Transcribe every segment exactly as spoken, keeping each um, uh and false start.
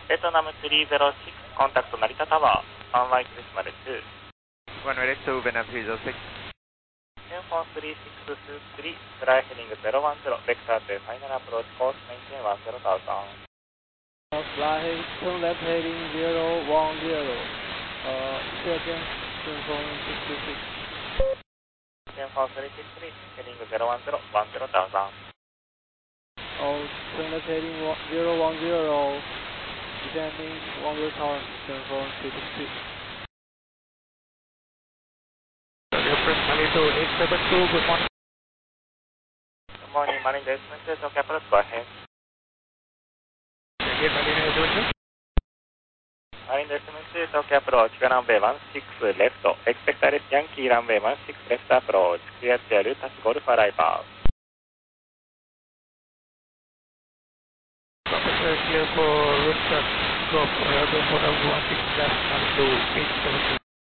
ベトナムさんぜろろく、コンタクト成田タワー、ワンワイクリスマルに。 ワンウェイとベナムさんぜろろく。 ユンフォンさんぜろろくスースリー、フライヘディングゼロワンゼロ、ベクターとファイナルアプローチコースメインテンいちゼロタウザン。 Fly turn left heading zero one zero. Uh, say again, Uniform six two six. ユンフォンさんぜろろく、ヘディングゼロワンゼロ、いちゼロタウザン。 Oh, turn left heading zero one zero. Descending one zero tower, Uniform six six two. Manito eight seven two, good morning. Good morning, Marine Desmond two, Tokyo Approach, go ahead. Again, Marine eight seven two. Marine Desmond two, Tokyo Approach, runway one six left, expect Alice Yankee, runway one six left approach, clear to Lutas Golf arrival. Clear for Lutas Golf arrival for one six left, Manito eight seven two.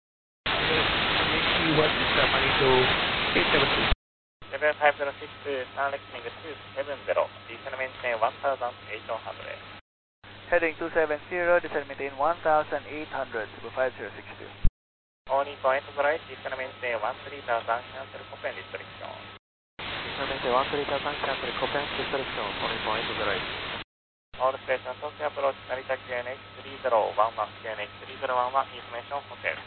What is the Manito eight seven two? seven five zero six, Sun Lecturing two seven zero, descend maintain one thousand eight hundred. Heading two seven zero, descend maintain one thousand eight hundred, five zero six two. Only point right, descend maintain one three thousand, cancel Copen restriction. Descend maintain one three thousand, cancel Copen restriction, only point right. All station Tokyo Approach, Narita Q N H three zero one one, Q N H three zero one one, information hotel.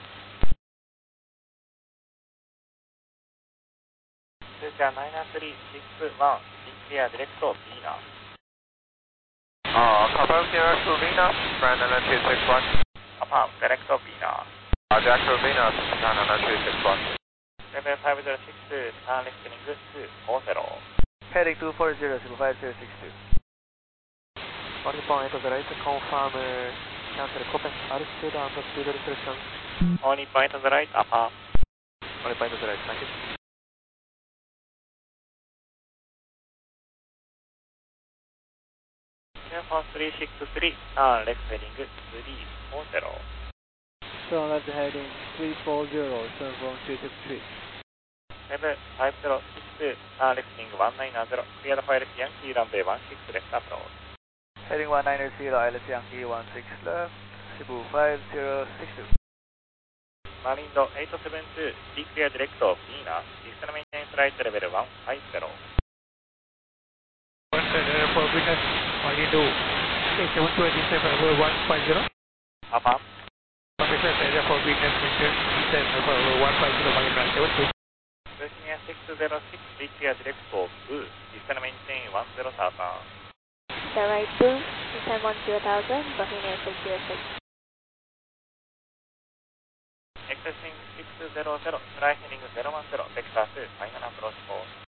Future nine three six one, clear direct to Venus. Uh, confirm clear to Venus, Brand nine three six one. Confirm direct to Venus. Uh, Jack to Venus, nine three six one. seven five zero six, Sun Lecturing two four zero. Heading two four zero, five zero six two. Only point right, confirm uh, cancel Copen altitude and speed restriction. Only point right, upper. Only point right, thank you. Uniform three six three, Sun left heading three four zero. Turn left heading three four zero, Uniform three six three. seven five zero six, Sun lifting one nine zero, clear the fire Yankee, runway one six left approach. Heading one nine zero, Alice Yankee one six left, Cebu five zero six two. Marindo eight seven two, declare direct to Venus, descend maintain flight level one five zero. For Venus, Marindo eight seven two, descend level one five zero. Upper. Officer, for Venus, descend level one five zero, Marindo eight seven two. Virginia six zero six, declare direct to Blue, descend maintain one zero thousand. The right two, descend one zero thousand, Bohemia six zero six. Exiting six zero zero, fly heading zero one zero, vector two, final approach course.